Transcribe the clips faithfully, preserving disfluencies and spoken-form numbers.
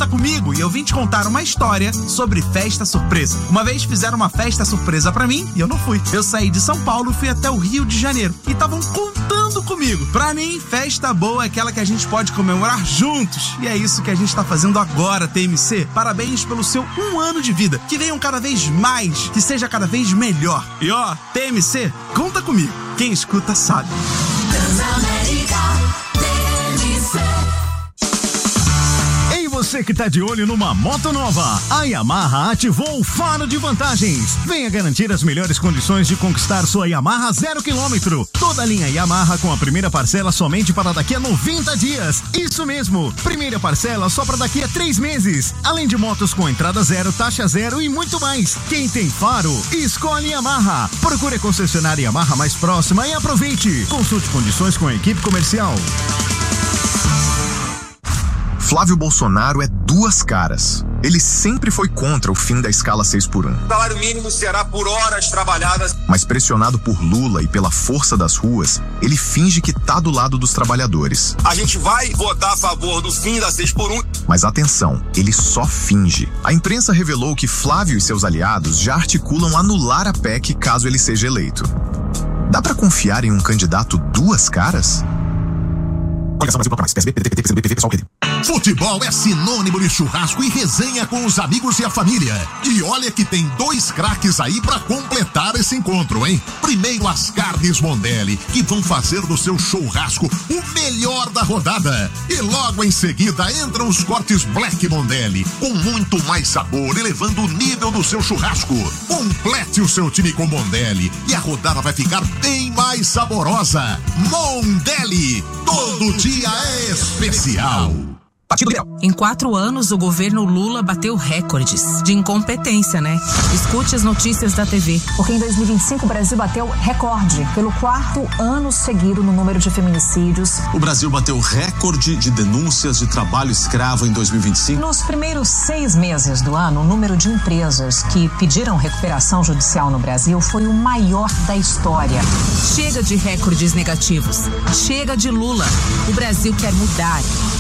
Conta Comigo e eu vim te contar uma história sobre festa surpresa. Uma vez fizeram uma festa surpresa pra mim e eu não fui. Eu saí de São Paulo e fui até o Rio de Janeiro e estavam contando comigo. Pra mim, festa boa é aquela que a gente pode comemorar juntos. E é isso que a gente tá fazendo agora, T M C. Parabéns pelo seu um ano de vida. Que venham cada vez mais, que seja cada vez melhor. E ó, T M C, conta comigo. Quem escuta sabe. Você que tá de olho numa moto nova, a Yamaha ativou o faro de vantagens. Venha garantir as melhores condições de conquistar sua Yamaha zero quilômetro. Toda a linha Yamaha com a primeira parcela somente para daqui a noventa dias. Isso mesmo, primeira parcela só para daqui a três meses. Além de motos com entrada zero, taxa zero e muito mais. Quem tem faro, escolhe Yamaha. Procure a concessionária Yamaha mais próxima e aproveite. Consulte condições com a equipe comercial. Flávio Bolsonaro é duas caras. Ele sempre foi contra o fim da escala seis por um. O salário mínimo será por horas trabalhadas. Mas pressionado por Lula e pela força das ruas, ele finge que tá do lado dos trabalhadores. A gente vai votar a favor do fim da seis por um. Mas atenção, ele só finge. A imprensa revelou que Flávio e seus aliados já articulam anular a P E C caso ele seja eleito. Dá pra confiar em um candidato duas caras? Coligação Brasil Proclamais, P S B, P D T, P T, P C B, P V, pessoal, P D. Futebol é sinônimo de churrasco e resenha com os amigos e a família. E olha que tem dois craques aí pra completar esse encontro, hein? Primeiro as carnes Mondelli, que vão fazer do seu churrasco o melhor da rodada. E logo em seguida entram os cortes Black Mondelli, com muito mais sabor, elevando o nível do seu churrasco. Complete o seu time com Mondelli e a rodada vai ficar bem mais saborosa. Mondelli, todo dia é especial. Em quatro anos, o governo Lula bateu recordes de incompetência, né? Escute as notícias da T V. Porque em dois mil e vinte e cinco o Brasil bateu recorde pelo quarto ano seguido no número de feminicídios. O Brasil bateu recorde de denúncias de trabalho escravo em dois mil e vinte e cinco. Nos primeiros seis meses do ano, o número de empresas que pediram recuperação judicial no Brasil foi o maior da história. Chega de recordes negativos. Chega de Lula. O Brasil quer mudar.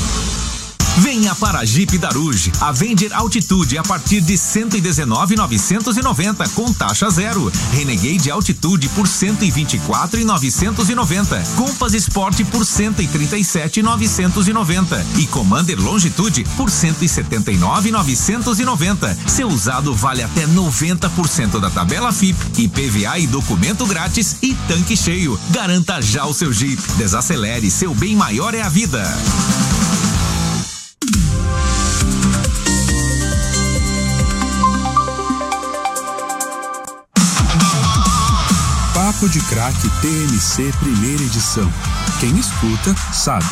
Venha para a Jeep Daruge, a Avenger Altitude a partir de cento e dezenove mil novecentos e noventa com taxa zero. Renegade Altitude por cento e vinte e quatro mil novecentos e noventa. Compass Sport por cento e trinta e sete mil novecentos e noventa e Commander Longitude por cento e setenta e nove mil novecentos e noventa. Seu usado vale até noventa por cento da tabela F I P, I P V A e documento grátis e tanque cheio. Garanta já o seu Jeep. Desacelere, seu bem maior é a vida. Papo de Craque T M C primeira edição. Quem escuta sabe.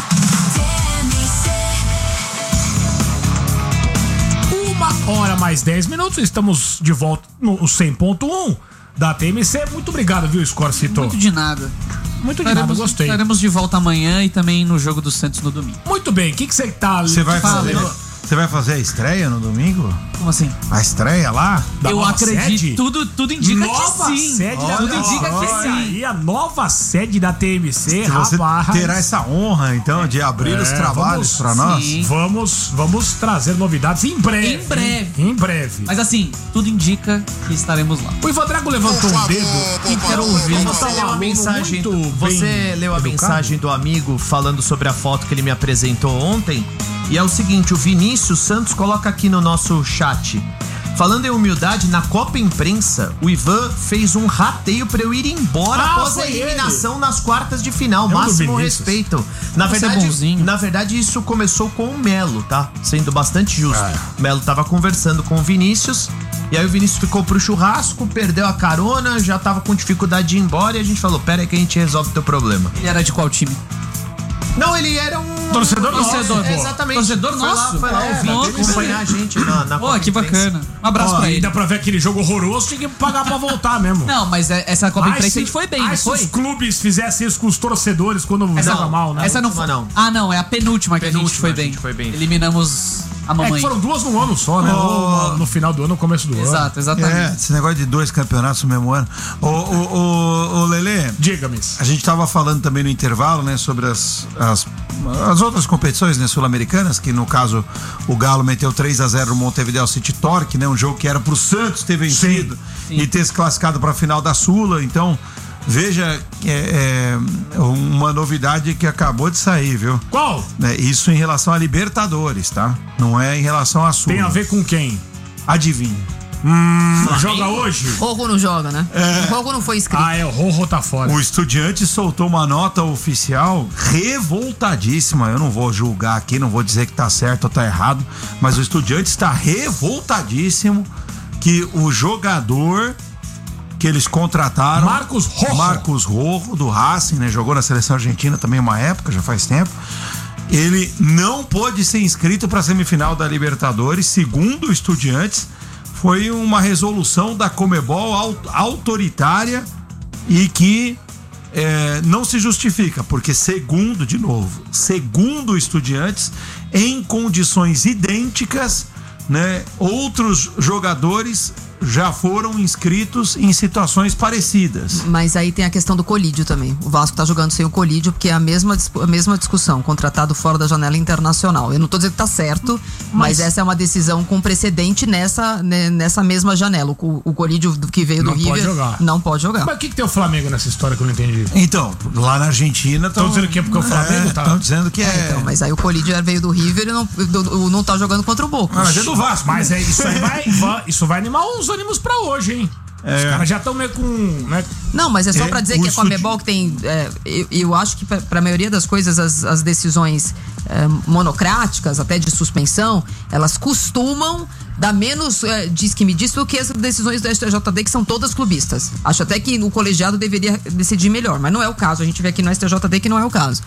Uma hora mais dez minutos, estamos de volta no cem ponto um da T M C. Muito obrigado, viu, Scorsito? Muito de nada. Muito de Estaremos, nada, gostei. Estaremos de volta amanhã e também no jogo do Santos no domingo. Muito bem, o que você tá... Você vai fazer... Você vai fazer a estreia no domingo? Como assim? A estreia lá? Da Eu acredito. Sede? Tudo, tudo indica nova que sim. Sede Olha, tudo indica que sim. E a nova sede da T M C, você rapaz. terá essa honra, então, de abrir é, os trabalhos para nós? Vamos, vamos trazer novidades em breve. Em breve. Em breve. Mas assim, tudo indica que estaremos lá. O Ivan Drago levantou um dedo. E quero ouvir. Você leu a mensagem, você leu a mensagem do amigo falando sobre a foto que ele me apresentou ontem? E é o seguinte, o Vinícius Santos coloca aqui no nosso chat. Falando em humildade, na Copa Imprensa, o Ivan fez um rateio pra eu ir embora ah, após a eliminação ele. nas quartas de final. É Máximo respeito. Na verdade, na verdade, isso começou com o Melo, tá? Sendo bastante justo. É. O Melo tava conversando com o Vinícius, e aí o Vinícius ficou pro churrasco, perdeu a carona, já tava com dificuldade de ir embora, e a gente falou, pera aí que a gente resolve o teu problema. Ele era de qual time? Não, ele era um... Torcedor nosso. Torcedor, exatamente. Torcedor nosso. Foi lá, foi lá é, ouvir, acompanhar a gente na, na Pô, que bacana. Um abraço oh, pra ele. Dá pra ver aquele jogo horroroso, tinha que pagar pra voltar mesmo. Não, mas essa Copa Imprensa a gente foi bem, não foi? Se os clubes fizessem isso com os torcedores quando essa joga mal, né? Essa não foi. Não. Ah, não, é a penúltima, penúltima que a gente foi bem. A gente foi bem. Eliminamos a mamãe. É que foram duas no ano só, né? Oh. No, no final do ano, no começo do Exato, ano. exatamente. É, esse negócio de dois campeonatos no mesmo ano. Ô, ô, ô, ô Lelê. Diga-me. A gente tava falando também no intervalo, né, sobre as, as, as outras competições, né, sul-americanas, que no caso o Galo meteu três a zero no Montevideo City Torque, né, um jogo que era pro Santos ter vencido Sim, sim. e ter se classificado pra final da Sula. Então, veja, é, é uma novidade que acabou de sair, viu? Qual? É, isso em relação a Libertadores, tá? Não é em relação a Sula. Tem a ver com quem? Adivinha. Hum, joga hoje? Rojo não joga, né? É. O Rojo não foi inscrito. Ah, é, o Rojo tá fora. O Estudiantes soltou uma nota oficial revoltadíssima. Eu não vou julgar aqui, não vou dizer que tá certo ou tá errado, mas o Estudiantes está revoltadíssimo que o jogador que eles contrataram, Marcos Rojo, Marcos Rojo do Racing, né? Jogou na seleção argentina também uma época, já faz tempo. Ele não pôde ser inscrito para a semifinal da Libertadores, segundo o Estudiantes. Foi uma resolução da Conmebol autoritária e que é, não se justifica, porque segundo, de novo, segundo Estudiantes, em condições idênticas, né, outros jogadores já foram inscritos em situações parecidas. Mas aí tem a questão do colídio também. O Vasco tá jogando sem o colídio porque é a mesma, a mesma discussão, contratado fora da janela internacional. Eu não tô dizendo que tá certo, mas, mas essa é uma decisão com precedente nessa, né, nessa mesma janela. O, o colídio que veio do não River pode jogar. não pode jogar. Mas o que, que tem o Flamengo nessa história que eu não entendi? Então, lá na Argentina estão dizendo que é porque o Flamengo é, tá... Estão dizendo que é... é então, mas aí o colídio veio do River e não, do, não tá jogando contra o Boca. Ah, mas é do Vasco. Mas é, isso aí vai, vai, isso vai animar os ânimos pra hoje, hein? É. Os caras já estão meio com... Né? Não, mas é só é, pra dizer que a Conmebol que tem... É, eu, eu acho que pra, pra maioria das coisas, as, as decisões é, monocráticas, até de suspensão, elas costumam dar menos é, diz que me diz do que as decisões do S T J D, que são todas clubistas. Acho até que o colegiado deveria decidir melhor, mas não é o caso. A gente vê aqui no S T J D que não é o caso.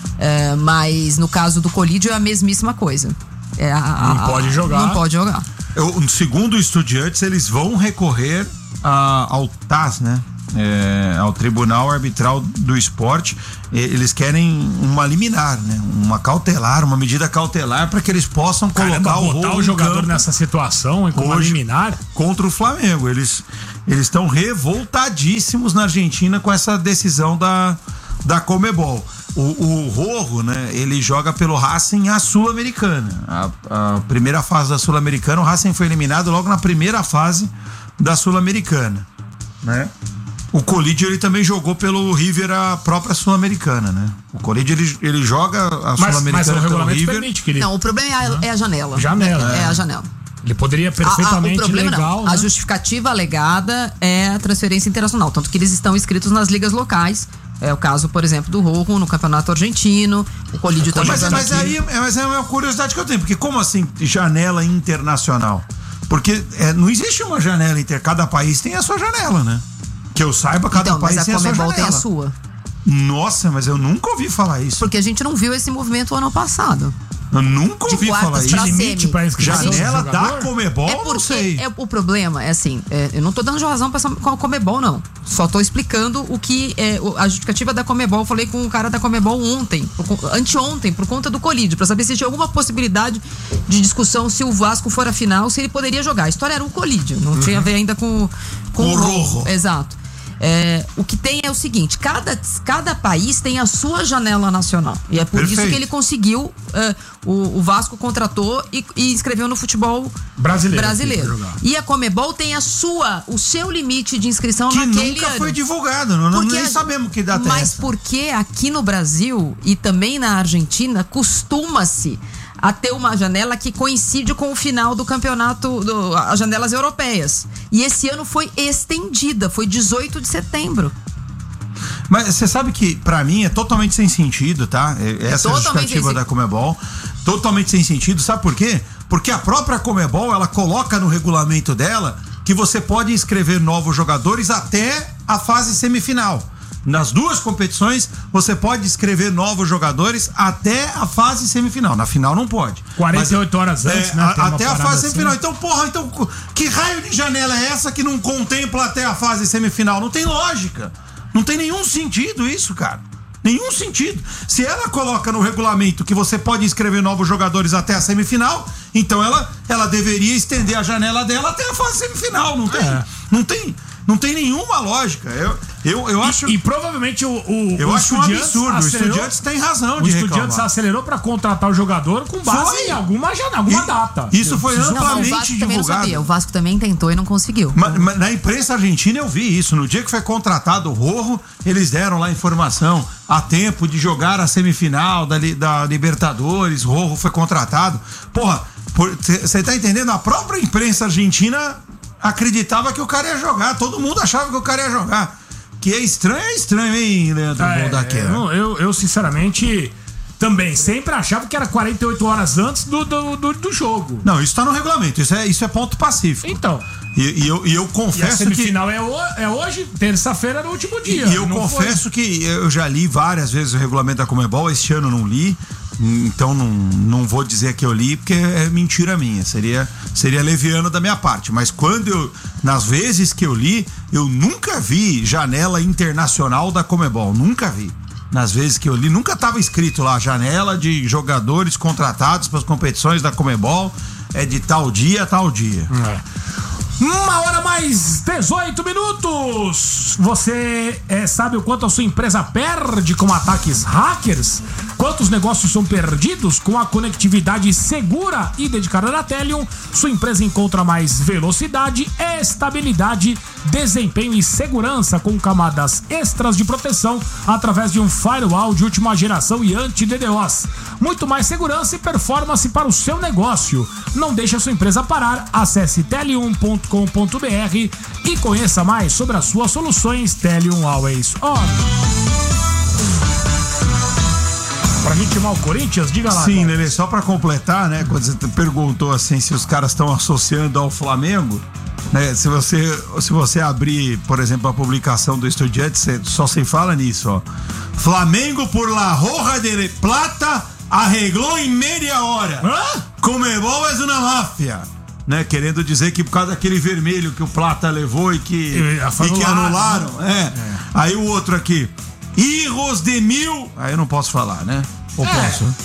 É, mas no caso do colídio é a mesmíssima coisa. É a, a, não pode jogar. Não pode jogar. Eu, segundo os Estudiantes, eles vão recorrer a, ao T A S, né? É, ao Tribunal Arbitral do Esporte. Eles querem uma liminar, né? Uma cautelar, uma medida cautelar para que eles possam colocar Caramba, o botar o jogador nessa situação e com uma liminar contra o Flamengo. Eles eles estão revoltadíssimos na Argentina com essa decisão da da Conmebol. O, o Rojo, né? Ele joga pelo Racing a Sul-Americana. A, a primeira fase da Sul-Americana, o Racing foi eliminado logo na primeira fase da Sul-Americana, né? O Colídio, ele também jogou pelo River a própria Sul-Americana, né? O Colídio, ele, ele joga a Sul-Americana mas o pelo regulamento River. permite que ele... Não, o problema é a, é a janela. Janela. É, é a janela. Ele poderia perfeitamente a, a, o problema legal, não. Né? A justificativa alegada é a transferência internacional, tanto que eles estão inscritos nas ligas locais. É o caso, por exemplo, do Rojo no Campeonato Argentino. O Colídio também. Mas, mas, aí, mas é uma curiosidade que eu tenho, porque como assim janela internacional? Porque é, não existe uma janela inter... Cada país tem a sua janela, né? Que eu saiba, cada então, país mas a tem a sua janela. Conmebol tem a sua. Nossa, mas eu nunca ouvi falar isso. Porque a gente não viu esse movimento ano passado. Eu nunca ouvi falar isso. Limite pra inscrição janela da Conmebol, é porque, não sei. É, o problema é assim, é, eu não tô dando razão pra essa Conmebol, não. Só tô explicando o que é a justificativa da Conmebol. Eu falei com o cara da Conmebol ontem, anteontem, por conta do colídio, pra saber se tinha alguma possibilidade de discussão se o Vasco for a final, se ele poderia jogar. A história era um colídio, não uhum. tinha a ver ainda com, com o Rojo. Exato. É, o que tem é o seguinte, cada, cada país tem a sua janela nacional e é por Perfeito. isso que ele conseguiu uh, o, o Vasco contratou e, e inscreveu no futebol brasileiro, brasileiro. E a Conmebol tem a sua, o seu limite de inscrição que naquele nunca ano. Foi divulgado, não, não nem a, sabemos que data mas é essa. porque aqui no Brasil e também na Argentina costuma-se a ter uma janela que coincide com o final do campeonato, do, as janelas europeias. E esse ano foi estendida, foi dezoito de setembro. Mas você sabe que, pra mim, é totalmente sem sentido, tá? Essa é a justificativa da Conmebol. Totalmente sem sentido. Sabe por quê? Porque a própria Conmebol, ela coloca no regulamento dela que você pode inscrever novos jogadores até a fase semifinal. Nas duas competições, você pode inscrever novos jogadores até a fase semifinal. Na final não pode. quarenta e oito Mas, horas antes, é, né? A, até a fase assim. semifinal. Então, porra, então, que raio de janela é essa que não contempla até a fase semifinal? Não tem lógica. Não tem nenhum sentido isso, cara. Nenhum sentido. Se ela coloca no regulamento que você pode inscrever novos jogadores até a semifinal, então ela, ela deveria estender a janela dela até a fase semifinal. Não tem, é. não tem, não tem nenhuma lógica. Eu, eu, eu acho. E, e provavelmente o, o, eu o acho um absurdo. O Estudiantes tem razão o de Estudiantes reclamar. acelerou para contratar o jogador com base foi. em alguma, alguma e, data. Isso foi não, amplamente o Vasco divulgado. Também não sabia. O Vasco também tentou e não conseguiu. Mas, mas na imprensa argentina eu vi isso. No dia que foi contratado o Rojo, eles deram lá informação a tempo de jogar a semifinal da, da Libertadores. O Rojo foi contratado. Porra, você tá entendendo? A própria imprensa argentina acreditava que o cara ia jogar. Todo mundo achava que o cara ia jogar. Que é estranho, é estranho, hein, Leandro é, Boldaquera? Eu, eu, eu, sinceramente, também sempre achava que era quarenta e oito horas antes do, do, do, do jogo. Não, isso tá no regulamento, isso é, isso é ponto pacífico. Então. E, e, eu, e eu confesso e a semifinal que... é, o, é hoje, terça-feira, no último dia. E eu confesso foi. que eu já li várias vezes o regulamento da Conmebol, este ano não li, então não, não vou dizer que eu li, porque é mentira minha, seria, seria leviano da minha parte. Mas quando eu, nas vezes que eu li, eu nunca vi janela internacional da Conmebol, nunca vi. Nas vezes que eu li, nunca estava escrito lá, janela de jogadores contratados para as competições da Conmebol, é de tal dia a tal dia. É. Uma hora mais dezoito minutos. Você é, sabe o quanto a sua empresa perde com ataques hackers? Quantos negócios são perdidos com a conectividade segura e dedicada da Telium? Sua empresa encontra mais velocidade, estabilidade, desempenho e segurança com camadas extras de proteção através de um firewall de última geração e anti-D DoS. Muito mais segurança e performance para o seu negócio. Não deixe a sua empresa parar. Acesse telium ponto com ponto br e conheça mais sobre as suas soluções Telium Always On. Pra gente chamar o Corinthians, diga lá. Sim, Lelê, só pra completar, né? Quando você perguntou assim se os caras estão associando ao Flamengo, né? Se você, se você abrir, por exemplo, a publicação do Estudiantes, só se fala nisso, ó. Flamengo por la roja de plata arreglou em meia hora. Hã? Conmebol é uma máfia. Né, querendo dizer que por causa daquele vermelho que o Plata levou e que, e, e que anularam. Né? É. É. Aí o outro aqui, Hijos de mil. Aí eu não posso falar, né? Ou é.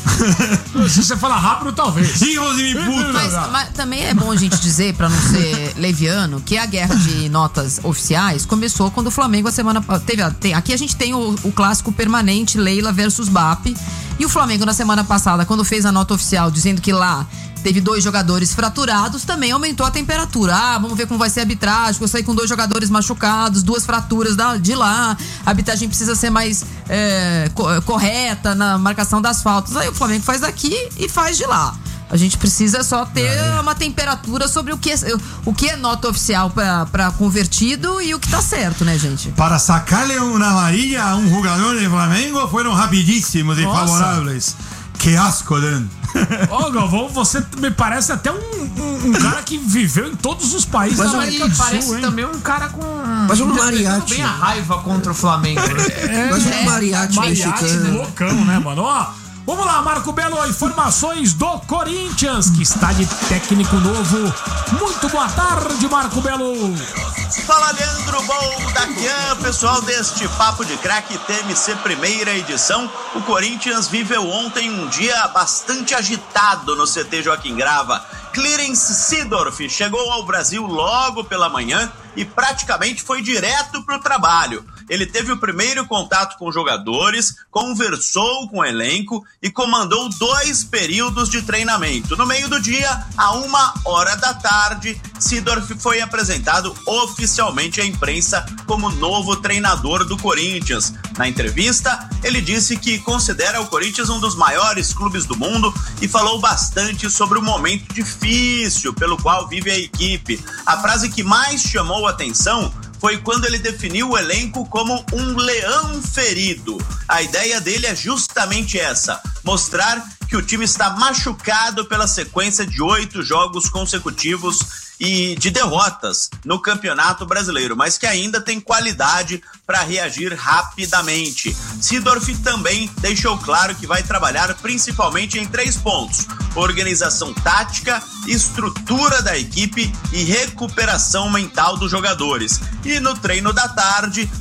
posso? Se você falar rápido, talvez. Hijos de mil puta. Mas, mas também é bom a gente dizer, pra não ser leviano, que a guerra de notas oficiais começou quando o Flamengo a semana teve, tem, aqui a gente tem o, o clássico permanente Leila versus B A P. E o Flamengo na semana passada, quando fez a nota oficial dizendo que lá teve dois jogadores fraturados, também aumentou a temperatura. Ah, vamos ver como vai ser a arbitragem, eu saí com dois jogadores machucados, duas fraturas da, de lá, a arbitragem precisa ser mais é, co- correta na marcação das faltas. Aí o Flamengo faz daqui e faz de lá. A gente precisa só ter é. uma temperatura sobre o que é, o que é nota oficial para convertido e o que tá certo, né, gente? Para sacarle uma amarilla a um jogador de Flamengo foram rapidíssimos e favoráveis. Que asco, Dan. Ô, Galvão, você me parece até um, um, um cara que viveu em todos os países mas da América do parece Sul, hein? também um cara com... Mas um mariachi. Bem a raiva contra o Flamengo. É, mas um é, mariachi mexicano. Loucão, né, mano? Ó, vamos lá, Marco Belo, informações do Corinthians, que está de técnico novo. Muito boa tarde, Marco Belo. Fala, Leandro Boldaquian, pessoal deste Papo de Craque T M C primeira edição. O Corinthians viveu ontem um dia bastante agitado no C T Joaquim Grava. Clarence Seedorf chegou ao Brasil logo pela manhã e praticamente foi direto para o trabalho. Ele teve o primeiro contato com jogadores, conversou com o elenco e comandou dois períodos de treinamento. No meio do dia, a uma hora da tarde, Seedorf foi apresentado oficialmente à imprensa como novo treinador do Corinthians. Na entrevista, ele disse que considera o Corinthians um dos maiores clubes do mundo e falou bastante sobre o momento difícil pelo qual vive a equipe. A frase que mais chamou a atenção foi quando ele definiu o elenco como um leão ferido. A ideia dele é justamente essa: mostrar que o time está machucado pela sequência de oito jogos consecutivos e de derrotas no Campeonato Brasileiro, mas que ainda tem qualidade para reagir rapidamente. Seedorf também deixou claro que vai trabalhar principalmente em três pontos: organização tática, estrutura da equipe e recuperação mental dos jogadores. E no treino da tarde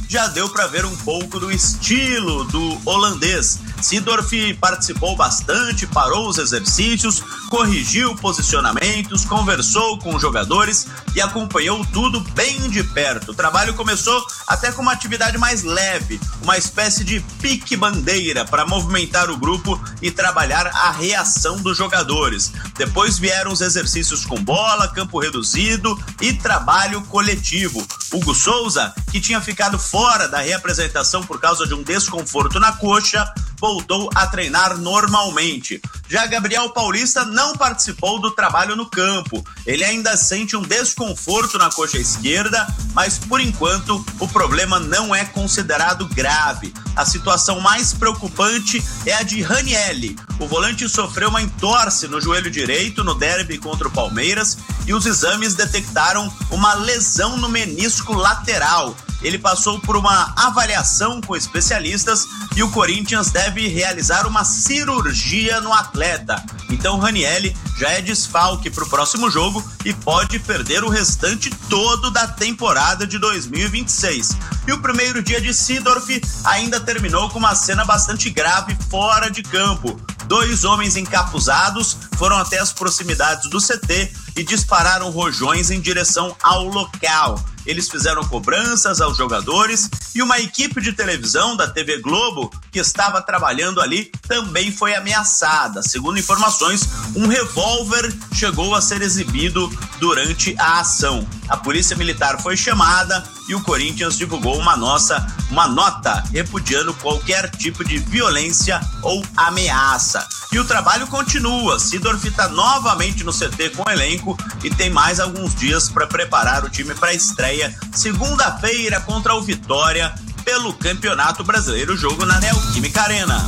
já deu para ver um pouco do estilo do holandês. Seedorf participou bastante, parou os exercícios, corrigiu posicionamentos, conversou com os jogadores e acompanhou tudo bem de perto. O trabalho começou até com uma atividade mais leve, uma espécie de pique-bandeira para movimentar o grupo e trabalhar a reação dos jogadores. Depois vieram os exercícios com bola, campo reduzido e trabalho coletivo. Hugo Souza, que tinha ficado fora da reapresentação por causa de um desconforto na coxa, voltou a treinar normalmente. Já Gabriel Paulista não participou do trabalho no campo. Ele ainda sente um desconforto na coxa esquerda, mas por enquanto o problema não é considerado grave. A situação mais preocupante é a de Ranielli. O volante sofreu uma entorse no joelho direito no derby contra o Palmeiras e os exames detectaram uma lesão no menisco lateral. Ele passou por uma avaliação com especialistas e o Corinthians deve realizar uma cirurgia no atleta. Então Ranielli já é desfalque para o próximo jogo e pode perder o restante todo da temporada de dois mil e vinte e seis. E o primeiro dia de Seedorf ainda terminou com uma cena bastante grave fora de campo. Dois homens encapuzados foram até as proximidades do C T e dispararam rojões em direção ao local. Eles fizeram cobranças aos jogadores e uma equipe de televisão da T V Globo que estava trabalhando ali também foi ameaçada. Segundo informações, um revólver chegou a ser exibido durante a ação. A polícia militar foi chamada e o Corinthians divulgou uma, nossa, uma nota repudiando qualquer tipo de violência ou ameaça. E o trabalho continua. Seedorf está novamente no C T com o elenco e tem mais alguns dias para preparar o time para a estreia segunda-feira contra o Vitória pelo Campeonato Brasileiro, jogo na Neoquímica Arena.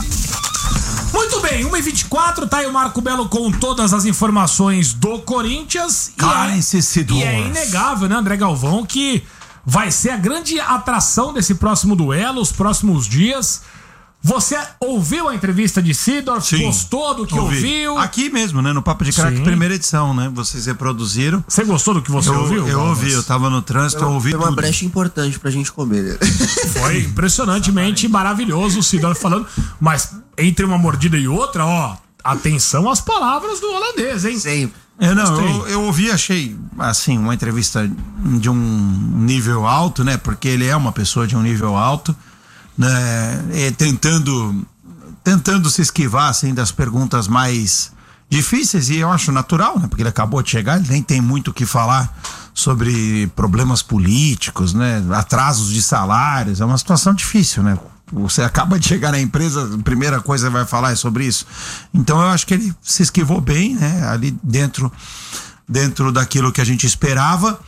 Muito bem, uma e vinte e quatro, tá aí o Marco Belo com todas as informações do Corinthians. Clarence Seedorf. E é inegável, né, André Galvão, que vai ser a grande atração desse próximo duelo, os próximos dias. Você ouviu a entrevista de Seedorf? Sim, gostou do que ouvi. ouviu? Aqui mesmo, né? No Papo de Crack, Sim. primeira edição, né? Vocês reproduziram. Você gostou do que você eu, ouviu? Eu ouvi, eu tava no trânsito, eu ouvi Foi uma tudo. brecha importante pra gente comer. Foi impressionantemente maravilhoso o Seedorf falando, mas entre uma mordida e outra, ó, atenção às palavras do holandês, hein? Sim. É, não, eu, eu ouvi, achei, assim, uma entrevista de um nível alto, né? Porque ele é uma pessoa de um nível alto, né? E tentando... tentando se esquivar, assim, das perguntas mais difíceis, e eu acho natural, né? Porque ele acabou de chegar, ele nem tem muito o que falar sobre problemas políticos, né? Atrasos de salários, é uma situação difícil, né? Você acaba de chegar na empresa, a primeira coisa que vai falar é sobre isso. Então eu acho que ele se esquivou bem, né? Ali dentro, dentro daquilo que a gente esperava,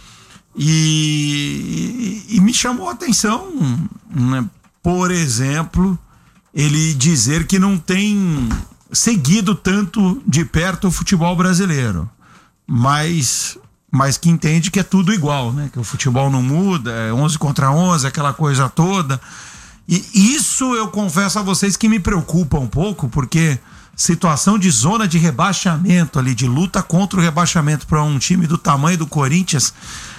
e, e, e me chamou a atenção, né? Por exemplo, ele dizer que não tem seguido tanto de perto o futebol brasileiro, mas, mas que entende que é tudo igual, né? Que o futebol não muda, é onze contra onze, aquela coisa toda. E isso eu confesso a vocês que me preocupa um pouco, porque situação de zona de rebaixamento ali, de luta contra o rebaixamento para um time do tamanho do Corinthians,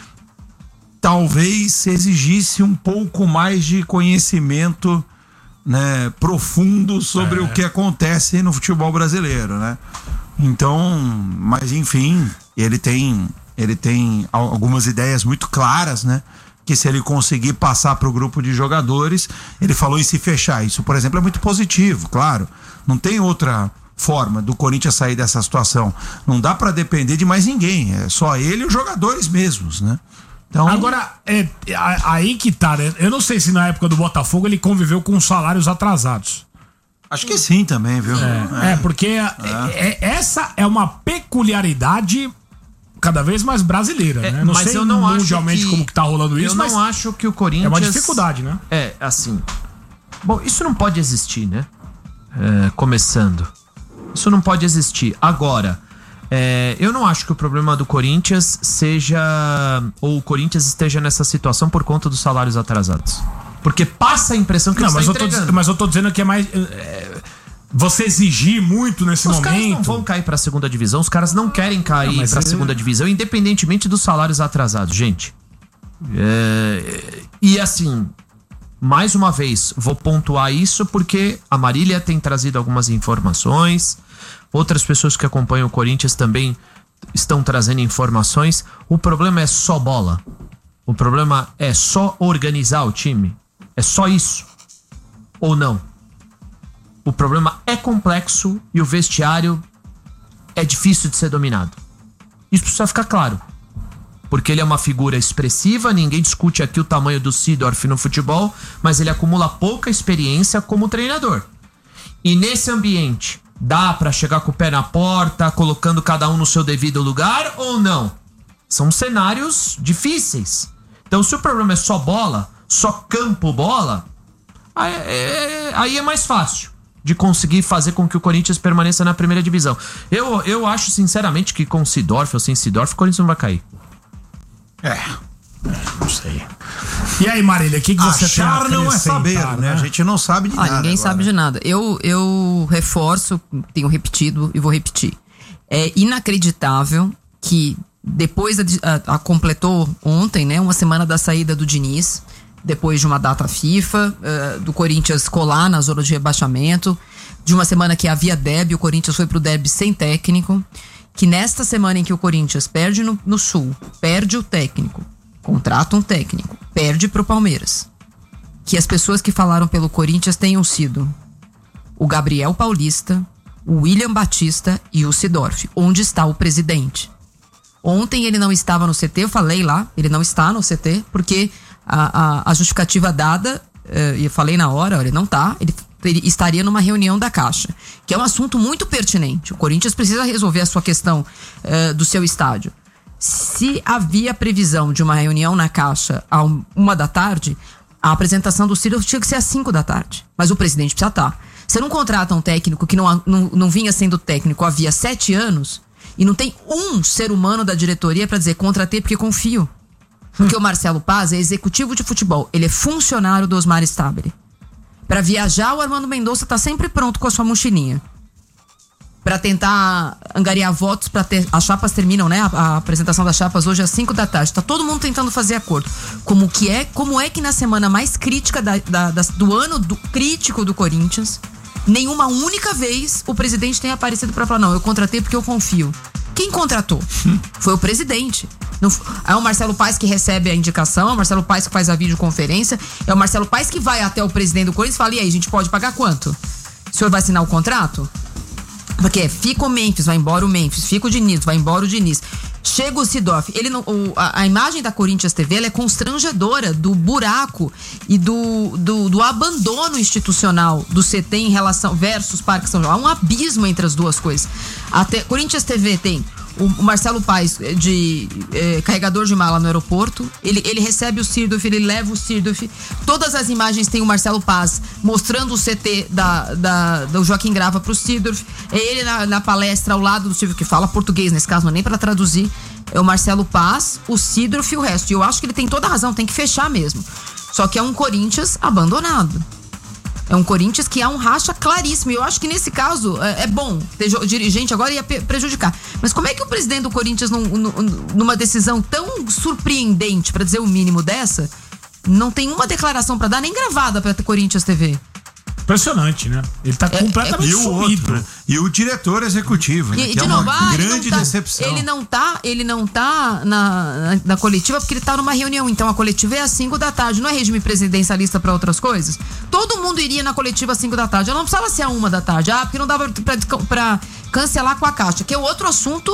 talvez exigisse um pouco mais de conhecimento, né, profundo sobre é. o que acontece no futebol brasileiro, né? Então, mas enfim, ele tem ele tem algumas ideias muito claras, né? Que se ele conseguir passar para o grupo de jogadores, ele falou em se fechar. Isso, por exemplo, é muito positivo, claro. Não tem outra forma do Corinthians sair dessa situação. Não dá para depender de mais ninguém. É só ele e os jogadores mesmos, né? Então... Agora, é, aí que tá, né? Eu não sei se na época do Botafogo ele conviveu com salários atrasados. Acho que sim também, viu? É, é porque é. É, essa é uma peculiaridade cada vez mais brasileira, é, né? Não mas sei eu não mundialmente acho que, como que tá rolando isso, eu mas não acho que o Corinthians... é uma dificuldade, né? É, assim... Bom, isso não pode existir, né? É, começando. Isso não pode existir. Agora... É, eu não acho que o problema do Corinthians seja... ou o Corinthians esteja nessa situação por conta dos salários atrasados. Porque passa a impressão que não, ele mas está eu entregando. tô, mas eu tô dizendo que é mais... É, você exigir muito nesse os momento... Os caras não vão cair pra segunda divisão, os caras não querem cair não, pra é... segunda divisão, independentemente dos salários atrasados, gente. É, e assim... mais uma vez, vou pontuar isso porque a Marília tem trazido algumas informações, outras pessoas que acompanham o Corinthians também estão trazendo informações. O problema é só bola. O problema é só organizar o time. É só isso. Ou não? O problema é complexo e o vestiário é difícil de ser dominado. Isso precisa ficar claro. Porque ele é uma figura expressiva, ninguém discute aqui o tamanho do Seedorf no futebol, mas ele acumula pouca experiência como treinador. E nesse ambiente, dá pra chegar com o pé na porta, colocando cada um no seu devido lugar ou não? São cenários difíceis. Então, se o problema é só bola, só campo bola, aí é, aí é mais fácil de conseguir fazer com que o Corinthians permaneça na primeira divisão. Eu, eu acho, sinceramente, que com Seedorf ou sem Seedorf, o Corinthians não vai cair. É, não sei. E aí, Marília, o que, que você Achar tem a não é saber, acrescentar, né? A gente não sabe de Ah, nada. ninguém agora. sabe de nada. Eu, eu reforço, tenho repetido e vou repetir. É inacreditável que depois a, a, a completou ontem, né, uma semana da saída do Diniz, depois de uma data FIFA, uh, do Corinthians colar na zona de rebaixamento, de uma semana que havia derby, o Corinthians foi pro derby sem técnico, que nesta semana em que o Corinthians perde no, no Sul, perde o técnico, contrata um técnico, perde pro Palmeiras, que as pessoas que falaram pelo Corinthians tenham sido o Gabriel Paulista, o William Batista e o Seedorf. Onde está o presidente? Ontem ele não estava no C T, eu falei lá, ele não está no C T, porque a, a, a justificativa dada, uh, e eu falei na hora, olha, ele não tá, ele, ele estaria numa reunião da Caixa, que é um assunto muito pertinente. O Corinthians precisa resolver a sua questão uh, do seu estádio. Se havia previsão de uma reunião na Caixa a um, uma da tarde, a apresentação do Ciro tinha que ser às cinco da tarde, mas o presidente precisa estar. Você não contrata um técnico que não, não, não vinha sendo técnico havia sete anos e não tem um ser humano da diretoria para dizer contratei porque confio. Porque hum. o Marcelo Paz é executivo de futebol, ele é funcionário do Osmar Stabile. Para viajar, o Armando Mendonça tá sempre pronto com a sua mochilinha. Para tentar angariar votos, para ter. As chapas terminam, né? A, a apresentação das chapas hoje às cinco da tarde. Tá todo mundo tentando fazer acordo. Como que é, como é que na semana mais crítica da, da, da, do ano do, crítico do Corinthians, nenhuma única vez o presidente tem aparecido para falar, não, eu contratei porque eu confio. Quem contratou? Foi o presidente. Não, é o Marcelo Paes que recebe a indicação, é o Marcelo Paes que faz a videoconferência, é o Marcelo Paes que vai até o presidente do Corinthians e fala, e aí, a gente pode pagar quanto? O senhor vai assinar o contrato? Porque fica o Memphis, vai embora o Memphis, fica o Diniz, vai embora o Diniz. Chega o Seedorf, ele não, o, a, a imagem da Corinthians T V ela é constrangedora do buraco e do, do, do abandono institucional do C T em relação versus Parque São João. Há um abismo entre as duas coisas. A te, Corinthians T V tem o, o Marcelo Paes de eh, carregador de mala no aeroporto, ele, ele recebe o Seedorf, ele leva o Seedorf. Todas as imagens tem o Marcelo Paes mostrando o C T da, da, do Joaquim Grava pro Seedorf. É ele na, na palestra ao lado do Silvio, que fala português nesse caso, não é nem para traduzir. É o Marcelo Paes, o Seedorf e o resto. E eu acho que ele tem toda a razão, tem que fechar mesmo. Só que é um Corinthians abandonado. É um Corinthians que há um racha claríssimo. E eu acho que nesse caso é, é bom ter dirigente agora ia prejudicar. Mas como é que o presidente do Corinthians, num, num, numa decisão tão surpreendente, para dizer o mínimo dessa, não tem uma declaração para dar, nem gravada pra Corinthians T V? Impressionante, né? Ele tá É, completamente E o sumido. outro, né? E o diretor executivo, né? E, Que de é novo, uma ah, ele grande não tá, decepção. Ele não tá, ele não tá na, na, na coletiva porque ele tá numa reunião. Então a coletiva é às cinco da tarde. Não é regime presidencialista pra outras coisas? Todo mundo iria na coletiva às cinco da tarde. Ela não precisava ser a uma da tarde. Ah, porque não dava pra, pra cancelar com a Caixa. Que é outro assunto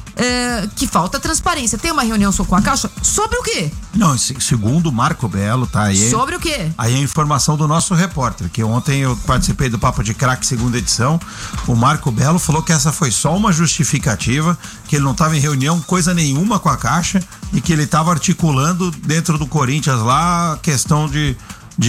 é, que falta transparência. Tem uma reunião só com a Caixa? Sobre o quê? Não, se- segundo o Marco Belo, tá aí. Sobre o quê? Aí a informação do nosso repórter, que ontem eu participei do Papo de Craque segunda edição. O Marco Belo falou que essa foi só uma justificativa, que ele não estava em reunião coisa nenhuma com a Caixa e que ele estava articulando dentro do Corinthians lá a questão de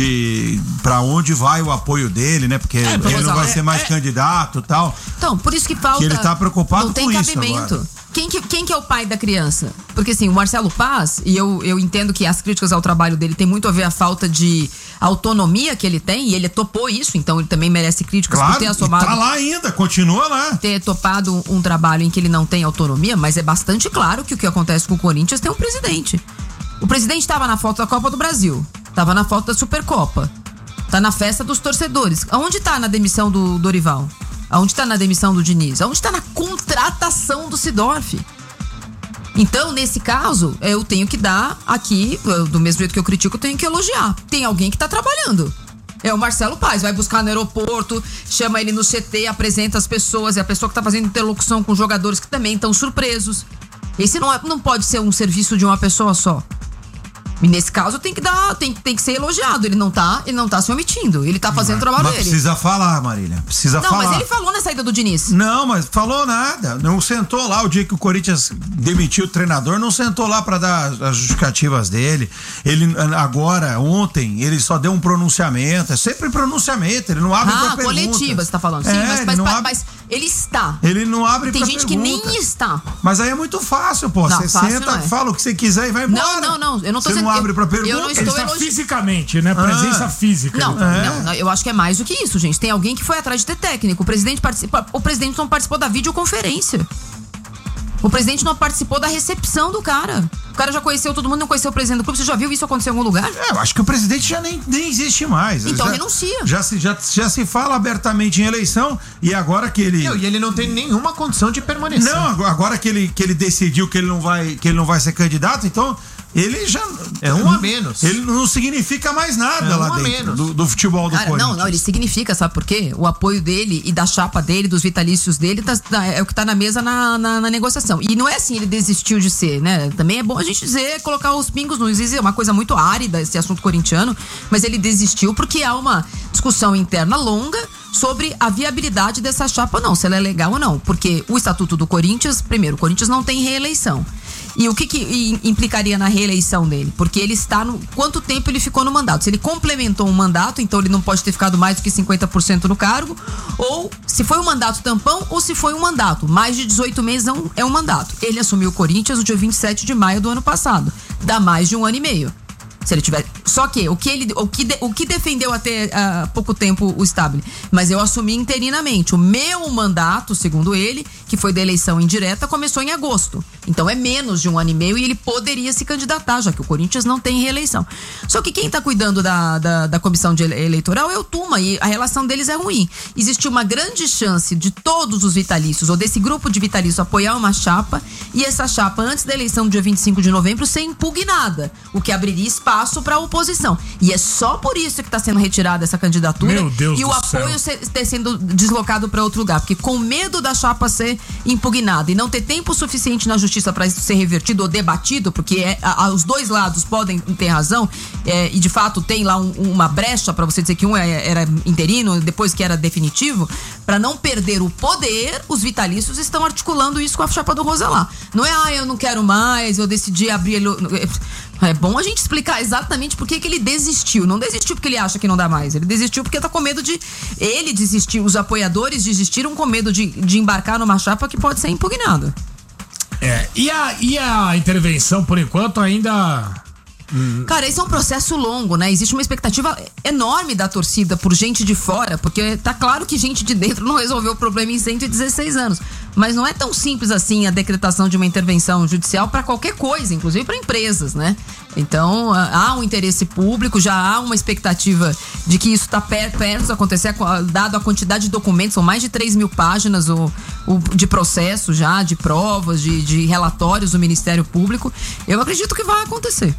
de para onde vai o apoio dele, né? Porque É, ele não vai é, ser mais é. candidato e tal. Então, por isso que falta. Que ele tá preocupado não tem com isso cabimento. agora. Quem que, quem que é o pai da criança? Porque assim, o Marcelo Paz, e eu, eu entendo que as críticas ao trabalho dele tem muito a ver a falta de autonomia que ele tem, e ele topou isso, então ele também merece críticas Claro, por ter e assomado. tá lá ainda, continua lá. Ter topado um, um trabalho em que ele não tem autonomia, mas é bastante claro que o que acontece com o Corinthians tem um presidente. O presidente estava na foto da Copa do Brasil. Tava na foto da Supercopa. Tá na festa dos torcedores. Aonde tá na demissão do Dorival? Aonde tá na demissão do Diniz? Aonde tá na contratação do Seedorf? Então, nesse caso, eu tenho que dar aqui, do mesmo jeito que eu critico, eu tenho que elogiar. Tem alguém que tá trabalhando. É o Marcelo Paes, vai buscar no aeroporto, chama ele no C T, apresenta as pessoas, é a pessoa que tá fazendo interlocução com jogadores que também estão surpresos. Esse não, é, não pode ser um serviço de uma pessoa só. E nesse caso tem que dar, tem, tem que ser elogiado. Ele não tá, ele não tá se omitindo. Ele tá fazendo o trabalho mas dele. Precisa falar, Marília. Precisa não, falar. Não, mas ele falou na saída do Diniz. Não, mas falou nada. Não sentou lá o dia que o Corinthians demitiu o treinador, não sentou lá pra dar as justificativas dele. Ele agora, ontem, ele só deu um pronunciamento. É sempre pronunciamento, ele não abre ah, pra pergunta. Ah, coletiva, você tá falando. Sim, é, mas, ele mas, não mas, abre... mas ele está. Ele não abre Tem pra gente pergunta. que nem está. Mas aí é muito fácil, pô. Não, você fácil senta, não é. fala o que você quiser e vai embora. Não, não, não. Eu não tô Você sendo, não abre eu, pra pergunta. Eu não estou Ele está elogi... fisicamente, né? Presença ah. física. Não, tá. não, não, eu acho que é mais do que isso, gente. Tem alguém que foi atrás de ter técnico. O presidente participa, o presidente não participou da videoconferência. O presidente não participou da recepção do cara. O cara já conheceu todo mundo, não conheceu o presidente do clube. Você já viu isso acontecer em algum lugar? É, eu acho que o presidente já nem, nem existe mais. Então já, renuncia. Já se, já, já se fala abertamente em eleição e agora que ele... Não, e ele não tem nenhuma condição de permanecer. Não, agora que ele, que ele decidiu que ele não vai, que ele não vai ser candidato, então... Ele já. É um a menos. Ele não significa mais nada é lá um dentro do, do futebol do Cara, Corinthians. Não, não, ele significa, sabe por quê? O apoio dele e da chapa dele, dos vitalícios dele, tá, tá, é o que tá na mesa na, na, na negociação. E não é assim, ele desistiu de ser, né? Também é bom a gente dizer, colocar os pingos nos is, é uma coisa muito árida esse assunto corintiano, mas ele desistiu porque há uma discussão interna longa sobre a viabilidade dessa chapa, não, se ela é legal ou não. Porque o Estatuto do Corinthians, primeiro, o Corinthians não tem reeleição. E o que, que implicaria na reeleição dele? Porque ele está no... Quanto tempo ele ficou no mandato? Se ele complementou um mandato, então ele não pode ter ficado mais do que cinquenta por cento no cargo, ou se foi um mandato tampão, ou se foi um mandato. Mais de dezoito meses é um, é um mandato. Ele assumiu o Corinthians no dia vinte e sete de maio do ano passado. Dá mais de um ano e meio. Se ele tiver. Só que o que ele, o que, de, o que defendeu até uh, pouco tempo o Stabile, mas eu assumi interinamente. O meu mandato, segundo ele, que foi da eleição indireta, começou em agosto. Então é menos de um ano e meio e ele poderia se candidatar, já que o Corinthians não tem reeleição. Só que quem está cuidando da, da, da comissão de eleitoral é o Tuma e a relação deles é ruim. Existe uma grande chance de todos os vitalícios, ou desse grupo de vitalícios, apoiar uma chapa e essa chapa, antes da eleição do dia vinte e cinco de novembro, ser impugnada, o que abriria espaço para a oposição. E é só por isso que está sendo retirada essa candidatura. Meu Deus e o do apoio céu. ter sendo deslocado para outro lugar, porque com medo da chapa ser impugnada e não ter tempo suficiente na justiça para isso ser revertido ou debatido, porque é, a, a, os dois lados podem ter razão, é, e de fato tem lá um, uma brecha para você dizer que um é, era interino, depois que era definitivo, para não perder o poder, os vitalícios estão articulando isso com a chapa do Roselá. Não é, ah, eu não quero mais, eu decidi abrir ele. É bom a gente explicar exatamente por que que ele desistiu. Não desistiu porque ele acha que não dá mais. Ele desistiu porque tá com medo de... Ele desistiu, os apoiadores desistiram com medo de, de embarcar numa chapa que pode ser impugnada. É, e a, e a intervenção, por enquanto, ainda... Cara, esse é um processo longo, né? Existe uma expectativa enorme da torcida por gente de fora, porque tá claro que gente de dentro não resolveu o problema em cento e dezesseis anos. Mas não é tão simples assim a decretação de uma intervenção judicial para qualquer coisa, inclusive para empresas, né? Então, há um interesse público, já há uma expectativa de que isso está perto de acontecer, dado a quantidade de documentos, são mais de três mil páginas o, o, de processo já, de provas, de, de relatórios do Ministério Público. Eu acredito que vai acontecer.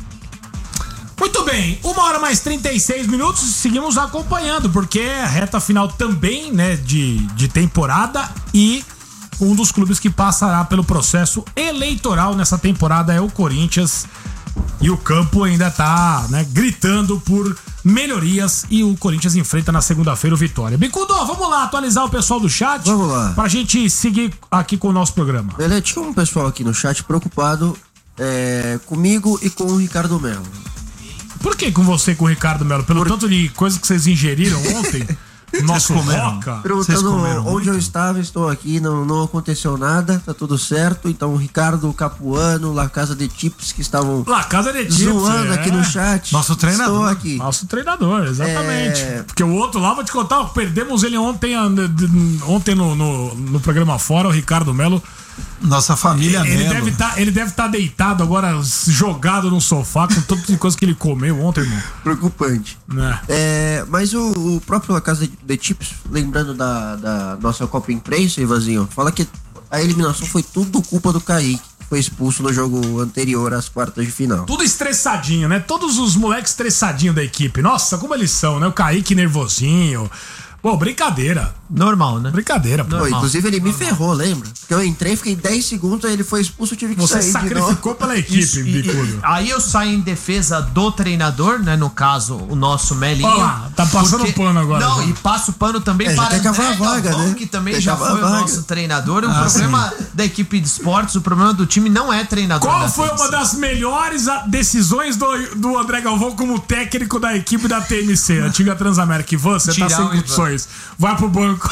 Muito bem, uma hora mais trinta e seis minutos, seguimos acompanhando, porque é a reta final também, né, de, de temporada, e um dos clubes que passará pelo processo eleitoral nessa temporada é o Corinthians, e o campo ainda tá, né, gritando por melhorias, e o Corinthians enfrenta na segunda-feira o Vitória. Bicudo, vamos lá atualizar o pessoal do chat? Vamos lá. Pra gente seguir aqui com o nosso programa. Beleza, tinha um pessoal aqui no chat preocupado é, comigo e com o Ricardo Melo. Por que com você e com o Ricardo Melo? Pelo Por... tanto de coisa que vocês ingeriram ontem? Nosso comeram? Perguntando onde eu estava, estou aqui, não, não aconteceu nada, tá tudo certo. Então, o Ricardo Capuano, La Casa de Tips, que estavam La Casa de Tips, zoando é. aqui no chat. Nosso treinador. Estou aqui. Nosso treinador, exatamente. É... Porque o outro lá, vou te contar, perdemos ele ontem, ontem no, no, no programa Fora, o Ricardo Melo. Nossa família Ele Melo. deve tá, ele deve estar tá deitado agora, jogado no sofá, com todas as coisas que ele comeu ontem, irmão. Preocupante. É. É, mas o, o próprio La Casa de, de Tips, lembrando da, da nossa Copa Imprensa, Ivanzinho, fala que a eliminação foi tudo culpa do Kaique, que foi expulso no jogo anterior às quartas de final. Tudo estressadinho, né? Todos os moleques estressadinhos da equipe. Nossa, como eles são, né? O Kaique nervosinho. Pô, brincadeira. Normal, né? Brincadeira, pô. Pô, inclusive ele me ferrou, lembra? Porque eu entrei, fiquei dez segundos, aí ele foi expulso, eu tive que Você sair sacrificou pela equipe, Isso, e- Bicudo. e- Aí eu saio em defesa do treinador, né? No caso, o nosso Melinho. Olha lá, tá passando pano agora, Não, já. e passo pano também É, já para quer cavar André a vaga, Galvão, né? que também Quer já cavar foi a o vaga. nosso treinador. O Ah, problema da equipe de esportes, o problema do time não é treinador. Qual da foi T M C. uma das melhores a- decisões do, do André Galvão como técnico da equipe da T M C, antiga Transamérica? Ivan, você tá Tirar sem o Ivan. condições. Vai pro banco.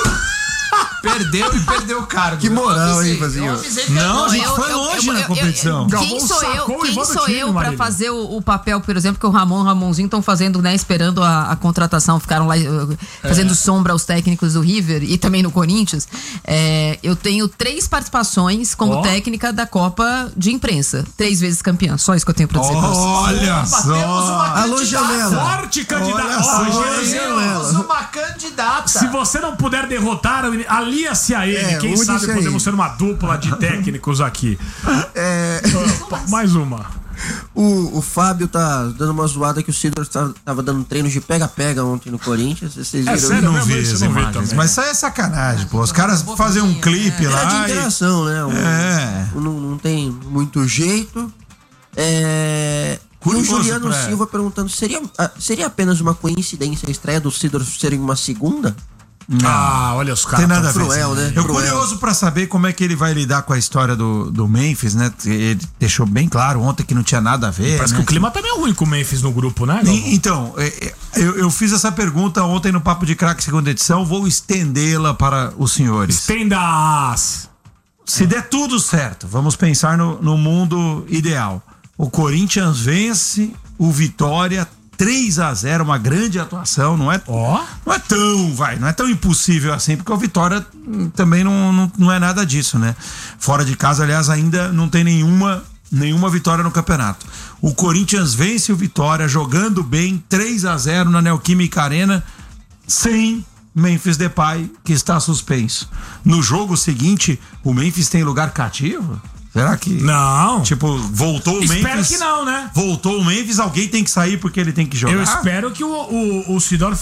Perdeu e perdeu o cargo. Que moral, hein, Eu Vazinho? avisei que Não, eu- a gente eu- foi eu- longe eu- na eu- competição. Quem Galvão sou eu, sacou o quem Ivan do sou time, eu pra Marília. fazer o, o papel, por exemplo, que o Ramon e o Ramonzinho estão fazendo, né? Esperando a, a contratação, ficaram lá uh, fazendo sombra aos técnicos do River e também no Corinthians. É, eu tenho três participações como Ó. técnica da Copa de Imprensa. Três vezes campeã. Só isso que eu tenho pra dizer pra vocês. Olha Opa, temos só. uma Alô, Janela. Forte candidato. Olha Ó, só, Janela. Temos uma candidata. Se você não puder derrotar, alia-se a ele. É, Quem une-se sabe a podemos ele. ser uma dupla de técnicos aqui. É, Opa, mais uma. o, o Fábio tá dando uma zoada que o Sidor tá- tava dando treinos de pega-pega ontem no Corinthians. Vocês viram É isso? sério? Não mesmo vi isso, as eu não vi imagens, também. mas isso aí é sacanagem, pô. Os caras fazem um clipe Era de lá e... interação, né? O- É. o- Não, não tem muito jeito. É, e o Curioso Juliano pra- Silva perguntando: seria, ah, seria apenas uma coincidência a estreia do Sidor serem uma segunda? Ah, olha os caras. Tem nada a ver. cruel, né? Eu Cruel. curioso pra saber como é que ele vai lidar com a história do, do Memphis, né? Ele deixou bem claro ontem que não tinha nada a ver. Parece né? que o clima tá meio ruim com o Memphis no grupo, né, Galvão? E- Então, é, é, eu, eu fiz essa pergunta ontem no Papo de Craque segunda edição, vou estendê-la para os senhores. Tendas. Se der tudo certo, vamos pensar no, no mundo ideal. O Corinthians vence o Vitória três a zero, uma grande atuação, não é? Ó. Não é tão, vai, não é tão impossível assim, porque o Vitória hum, também não, não, não é nada disso, né? Fora de casa, aliás, ainda não tem nenhuma, nenhuma vitória no campeonato. O Corinthians vence o Vitória jogando bem, três a zero na Neoquímica Arena, sem Memphis Depay, que está suspenso. No jogo seguinte, o Memphis tem lugar cativo? Será que... Não. Tipo, voltou o Memphis... Espero que não, né? Voltou o Memphis, alguém tem que sair porque ele tem que jogar? Eu espero que o, o, o Sidor